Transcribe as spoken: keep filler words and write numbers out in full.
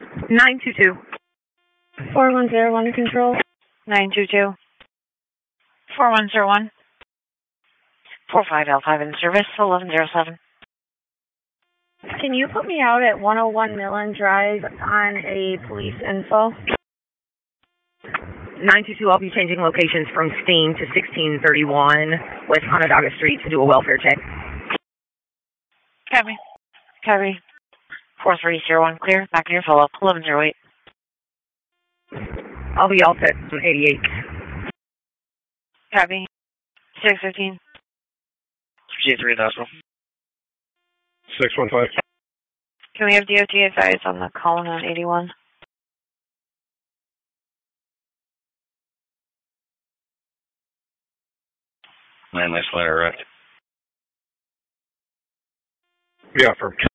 nine two two. four one zero one control. nine two two. four one zero one. four five L five in service, eleven zero seven. Can you put me out at one oh one Millen Drive on a police info? nine two two, I'll be changing locations from Steam to sixteen thirty-one West Onondaga Street to do a welfare check. Copy. Copy. four three zero one clear. Back in your follow-up, eleven zero eight. I'll be all set on eighty-eight. Copy. six fifteen. G three Decimal. six one five. Can we have D O T advise on the column on eighty-one? Man, nice letter, right? Yeah, for